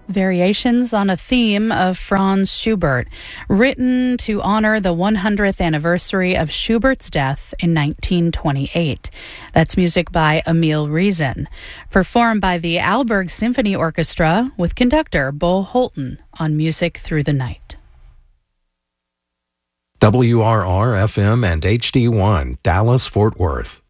Variations on a theme of Franz Schubert, written to honor the 100th anniversary of Schubert's death in 1928. That's music by Emil Reason, performed by the Aalborg Symphony Orchestra with conductor Bo Holton on Music Through the Night. WRR-FM and HD1, Dallas-Fort Worth.